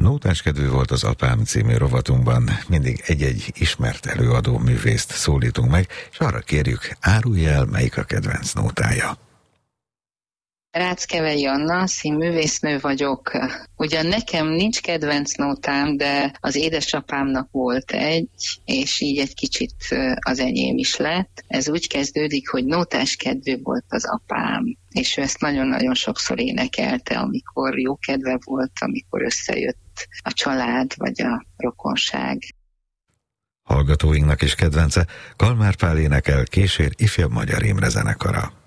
Nótáskedvű volt az Apám című rovatunkban. Mindig egy-egy ismert előadó művészt szólítunk meg, és arra kérjük, árulj el, melyik a kedvenc nótája. Ráckevei Anna, színművésznő vagyok. Ugyan nekem nincs kedvenc nótám, de az édesapámnak volt egy, és így egy kicsit az enyém is lett. Ez úgy kezdődik, hogy nótáskedvű volt az apám, és ő ezt nagyon-nagyon sokszor énekelte, amikor jó kedve volt, amikor összejött a család vagy a rokonság. Hallgatóinknak is kedvence, Kalmár Pál énekel Késér ifjabb magyar Imre zenekara.